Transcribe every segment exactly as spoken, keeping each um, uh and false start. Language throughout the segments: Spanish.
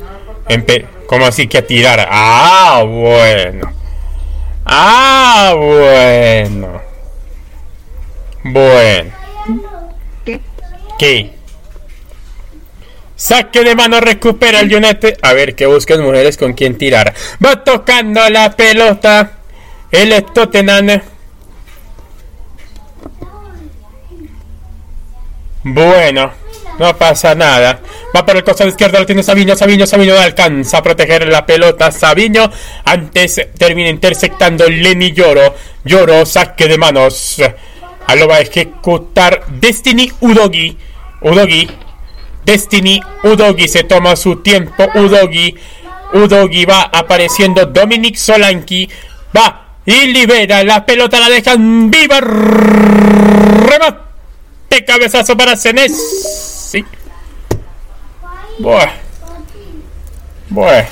Empe- ¿Cómo así que a tirar? Ah, bueno. Ah, bueno. Bueno. ¿Qué? ¿Qué? Saque de mano, recupera el United. A ver, que busquen mujeres con quien tirar. Va tocando la pelota el Tottenham. Bueno, no pasa nada. Va por el costado izquierdo, lo tiene Savinho, Savinho, Savinho no alcanza a proteger la pelota. Savinho antes termina interceptando Lenny Yoro. Yoro, saque de manos. A lo va a ejecutar Destiny Udogie. Udogie. Destiny Udogie se toma su tiempo. Udogie. Udogie va apareciendo. Dominic Solanke va y libera la pelota. La dejan viva. Remate. Cabezazo para Senés. Sí. Buah. Buah.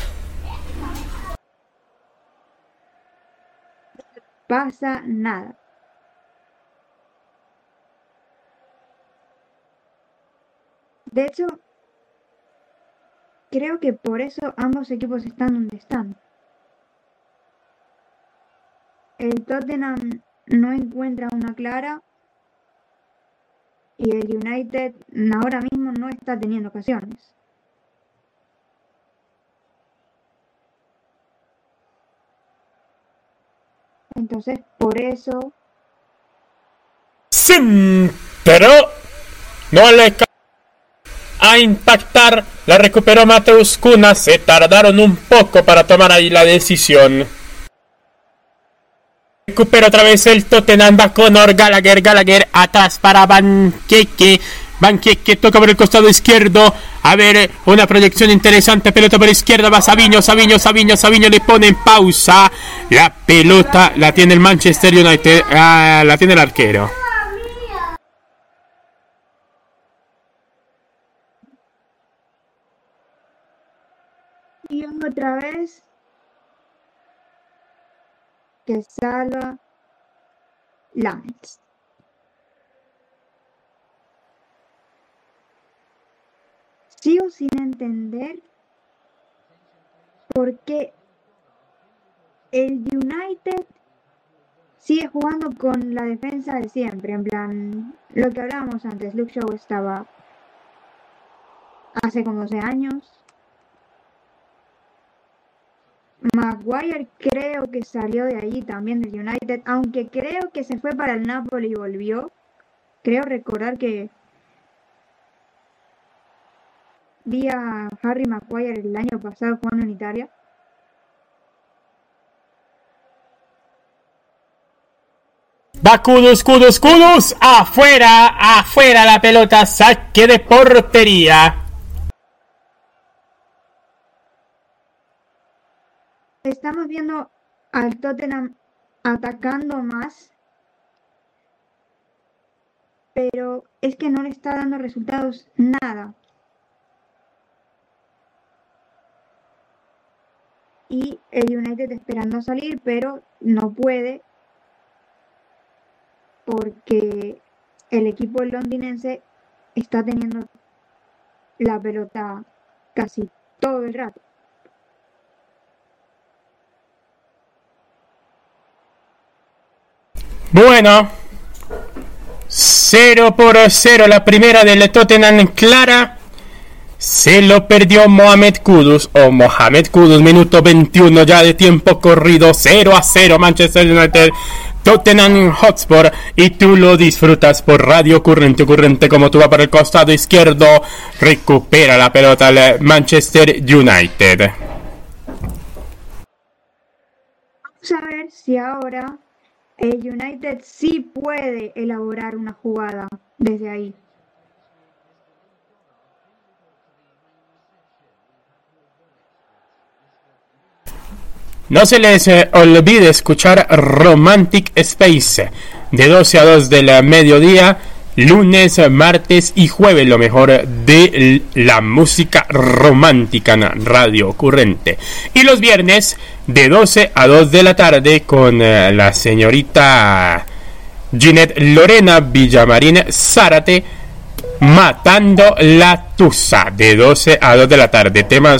Pasa nada. De hecho, creo que por eso ambos equipos están donde están. El Tottenham no encuentra una clara y el United ahora mismo no está teniendo ocasiones. Entonces, por eso... Sí, pero no le ca- a impactar. La recuperó Mateus Cunha. Se tardaron un poco para tomar ahí la decisión. Recupera otra vez el Tottenham. Va Conor Gallagher. Gallagher atrás para Banqueque. Banqueque toca por el costado izquierdo. A ver, una proyección interesante. Pelota por izquierda. Va Savinho. Savinho, Savinho, Savinho le pone en pausa. La pelota la tiene el Manchester United. Ah, la tiene el arquero. Y otra vez que salva Lammens. Sigo sin entender por qué el United sigue jugando con la defensa de siempre. En plan, lo que hablábamos antes, Luke Shaw estaba hace como doce años. Maguire creo que salió de allí también del United, aunque creo que se fue para el Napoli y volvió. Creo recordar que vi a Harry Maguire el año pasado jugando en Italia. Va Kudus, Kudus, Kudus. Afuera, afuera la pelota. Saque de portería. Estamos viendo al Tottenham atacando más, pero es que no le está dando resultados nada. Y el United esperando salir, pero no puede porque el equipo londinense está teniendo la pelota casi todo el rato. Bueno, cero por cero la primera del Tottenham clara. Se lo perdió Mohamed Kudus o Mohamed Kudus, minuto veintiuno ya de tiempo corrido. Cero a cero Manchester United, Tottenham Hotspur. Y tú lo disfrutas por Radio Currente. Currente como tú va por el costado izquierdo. Recupera la pelota el Manchester United. Vamos a ver si ahora el United sí puede elaborar una jugada desde ahí. No se les eh, olvide escuchar Romantic Space de doce a dos del mediodía, lunes, martes y jueves, lo mejor de la música romántica en Radio Currente. Y los viernes de doce a dos de la tarde con eh, la señorita Ginette Lorena Villamarín Zárate, Matando la Tusa, de doce a dos de la tarde. Temas